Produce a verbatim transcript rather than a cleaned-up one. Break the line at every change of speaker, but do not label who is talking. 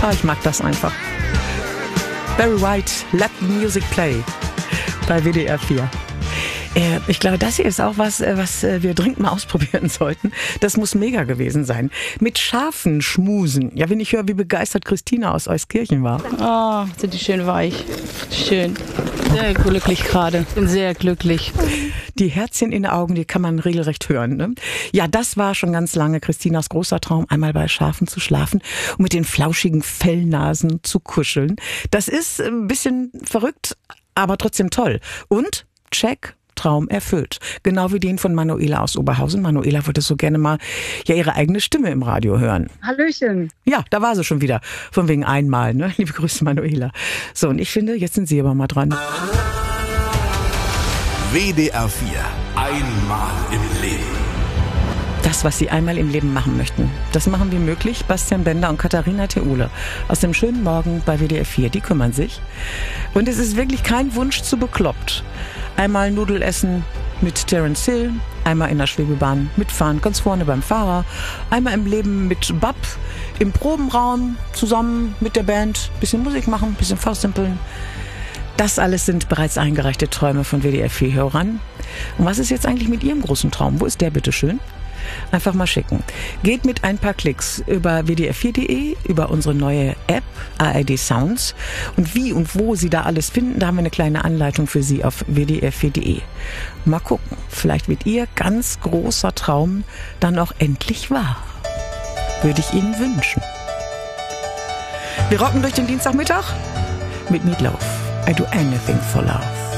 Ah, ich mag das einfach. Barry White, Let the Music Play bei W D R vier. Äh, ich glaube, das hier ist auch was, was wir dringend mal ausprobieren sollten. Das muss mega gewesen sein. Mit Schafen schmusen. Ja, wenn ich höre, wie begeistert Christina aus Euskirchen war.
Oh, sind die schön weich. Schön. Sehr glücklich gerade. Bin sehr glücklich.
Die Herzchen in den Augen, die kann man regelrecht hören. Ne? Ja, das war schon ganz lange Christinas großer Traum, einmal bei Schafen zu schlafen und mit den flauschigen Fellnasen zu kuscheln. Das ist ein bisschen verrückt, aber trotzdem toll. Und, check, Traum erfüllt. Genau wie den von Manuela aus Oberhausen. Manuela wollte so gerne mal ja ihre eigene Stimme im Radio hören.
Hallöchen.
Ja, da war sie schon wieder. Von wegen einmal, ne? Liebe Grüße, Manuela. So, und ich finde, jetzt sind Sie aber mal dran.
W D R vier. Einmal im Leben.
Das, was Sie einmal im Leben machen möchten, das machen wir möglich. Bastian Bender und Katharina Theule aus dem schönen Morgen bei W D R vier, die kümmern sich. Und es ist wirklich kein Wunsch zu bekloppt. Einmal Nudel essen mit Terence Hill, einmal in der Schwebebahn mitfahren, ganz vorne beim Fahrer, einmal im Leben mit Bab im Probenraum zusammen mit der Band, bisschen Musik machen, bisschen vorsimpeln. Das alles sind bereits eingereichte Träume von W D R vier-Hörern. Und was ist jetzt eigentlich mit Ihrem großen Traum? Wo ist der bitte schön? Einfach mal schicken. Geht mit ein paar Klicks über w d r vier punkt d e, über unsere neue App A R D Sounds. Und wie und wo Sie da alles finden, da haben wir eine kleine Anleitung für Sie auf w d r vier punkt d e. Mal gucken, vielleicht wird Ihr ganz großer Traum dann auch endlich wahr. Würde ich Ihnen wünschen. Wir rocken durch den Dienstagmittag mit Meatloaf. I do anything for love.